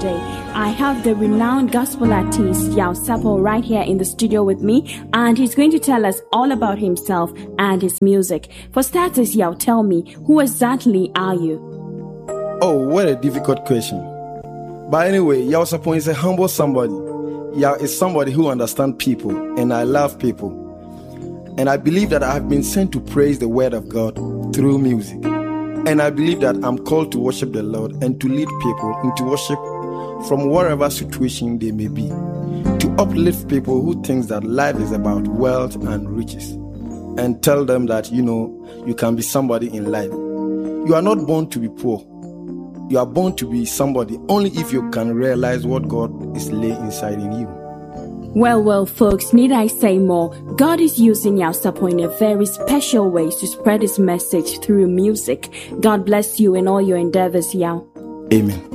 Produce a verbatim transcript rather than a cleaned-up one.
today. I have the renowned gospel artist Yaw Sarpong right here in the studio with me, and he's going to tell us all about himself and his music. For starters, Yaw, tell me, who exactly are you? Oh, what a difficult question. But anyway, Yaw Sarpong is a humble somebody. Yaw is somebody who understands people, and I love people. And I believe that I have been sent to praise the word of God through music. And I believe that I'm called to worship the Lord and to lead people into worship from whatever situation they may be, to uplift people who think that life is about wealth and riches, and tell them that, you know, you can be somebody in life. You are not born to be poor. You are born to be somebody only if you can realize what God is laying inside in you. Well, well, folks, need I say more? God is using Yaw Sarpong in a very special way to spread his message through music. God bless you in all your endeavors, Yaw. Amen.